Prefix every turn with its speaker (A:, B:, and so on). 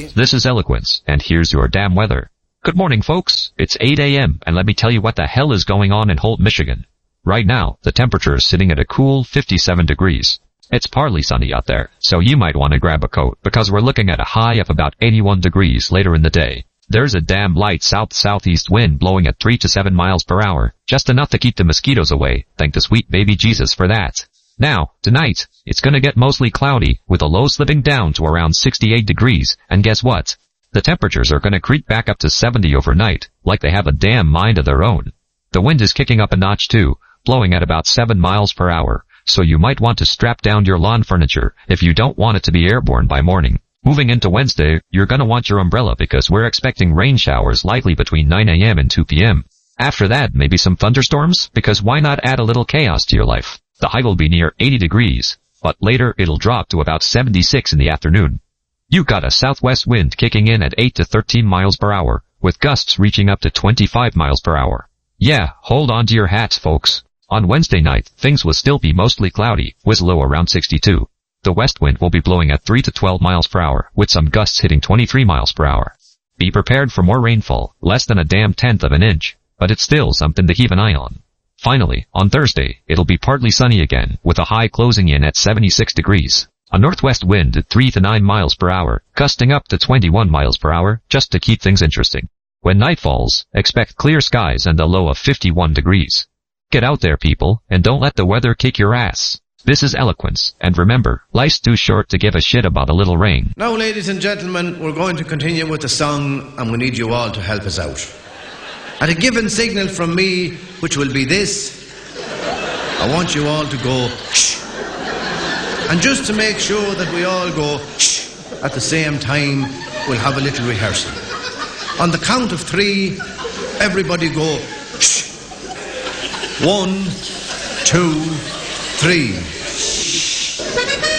A: This is Eloquence, and here's your damn weather. Good morning, folks. It's 8 a.m., and let me tell you what the hell is going on in Holt, Michigan. Right now, the temperature is sitting at a cool 57 degrees. It's partly sunny out there, so you might want to grab a coat, because we're looking at a high of about 81 degrees later in the day. There's a damn light south-southeast wind blowing at 3 to 7 miles per hour, just enough to keep the mosquitoes away. Thank the sweet baby Jesus for that. Now, tonight, it's gonna get mostly cloudy, with a low slipping down to around 68 degrees, and guess what? The temperatures are gonna creep back up to 70 overnight, like they have a damn mind of their own. The wind is kicking up a notch too, blowing at about 7 miles per hour, so you might want to strap down your lawn furniture if you don't want it to be airborne by morning. Moving into Wednesday, you're gonna want your umbrella because we're expecting rain showers likely between 9 a.m. and 2 p.m. After that, maybe some thunderstorms, because why not add a little chaos to your life? The high will be near 80 degrees, but later it'll drop to about 76 in the afternoon. You got a southwest wind kicking in at 8 to 13 miles per hour, with gusts reaching up to 25 miles per hour. Yeah, hold on to your hats, folks. On Wednesday night, things will still be mostly cloudy, with low around 62. The west wind will be blowing at 3 to 12 miles per hour, with some gusts hitting 23 miles per hour. Be prepared for more rainfall, less than a damn tenth of an inch, but it's still something to keep an eye on. Finally, on Thursday, it'll be partly sunny again, with a high closing in at 76 degrees. A northwest wind at 3 to 9 miles per hour, gusting up to 21 miles per hour, just to keep things interesting. When night falls, expect clear skies and a low of 51 degrees. Get out there, people, and don't let the weather kick your ass. This is Eloquence, and remember, life's too short to give a shit about a little rain.
B: Now, ladies and gentlemen, we're going to continue with the song, and we need you all to help us out. At a given signal from me, which will be this, I want you all to go shh. And just to make sure that we all go shh at the same time, we'll have a little rehearsal. On the count of 3, everybody go shh. 1, 2, 3.